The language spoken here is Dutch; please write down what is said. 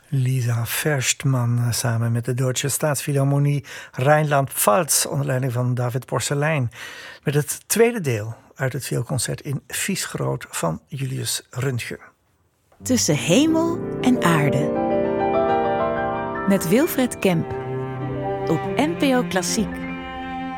Lisa Verstman samen met de Deutsche Staatsphilharmonie Rijnland-Pfalz onder leiding van David Porcelein. Met het tweede deel uit het vioolconcert in Viesgroot van Julius Röntgen. Tussen hemel en aarde. Met Wilfred Kemp. Op NPO Klassiek.